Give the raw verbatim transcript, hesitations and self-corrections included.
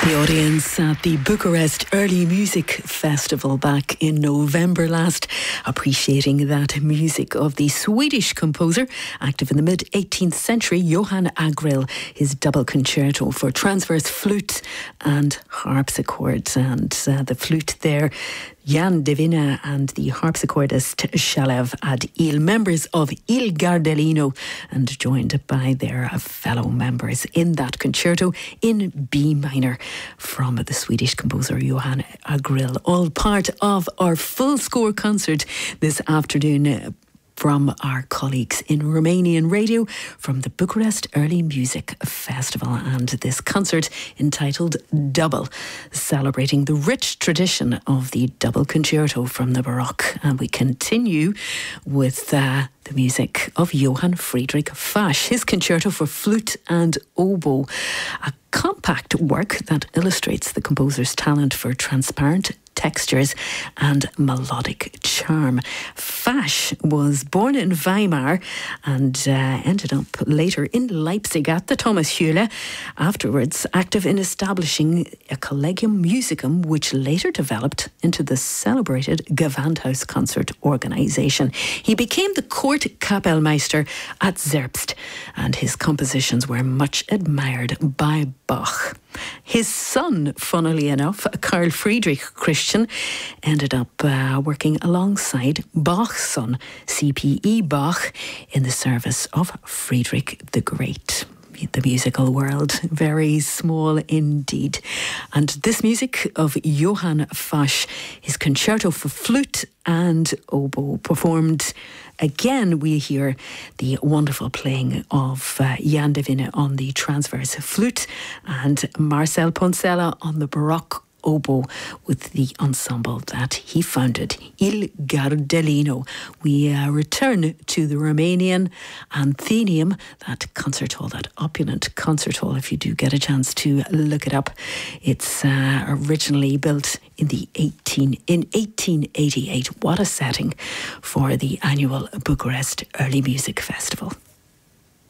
The audience at the Bucharest Early Music Festival back in November last, appreciating that music of the Swedish composer, active in the mid-eighteenth century, Johan Agrill, his double concerto for transverse flute and harpsichord. And uh, the flute there, Jan Devine, and the harpsichordist Shalev Ad-Il, members of Il Gardellino, and joined by their fellow members in that concerto in B minor from the Swedish composer Johan Agrill. All part of our full score concert this afternoon from our colleagues in Romanian radio from the Bucharest Early Music Festival, and this concert entitled Double, celebrating the rich tradition of the double concerto from the Baroque. And we continue with uh, the music of Johann Friedrich Fasch, his concerto for flute and oboe, a compact work that illustrates the composer's talent for transparent textures and melodic charm. Fasch was born in Weimar and uh, ended up later in Leipzig at the Thomas Höhle, afterwards active in establishing a Collegium Musicum, which later developed into the celebrated Gewandhaus concert organisation. He became the court Kapellmeister at Zerbst, and his compositions were much admired by Bach. His son, funnily enough, Carl Friedrich Christian, ended up uh, working alongside Bach's son, C P E Bach, in the service of Friedrich the Great. The musical world, very small indeed. And this music of Johann Fasch, his concerto for flute and oboe, performed again. We hear the wonderful playing of uh, Jan Devine on the transverse flute and Marcel Poncela on the Baroque oboe with the ensemble that he founded, Il Gardellino. We uh, return to the Romanian Anthenium, that concert hall, that opulent concert hall, if you do get a chance to look it up. It's uh, originally built in the eighteen in eighteen eighty-eight. What a setting for the annual Bucharest Early Music Festival.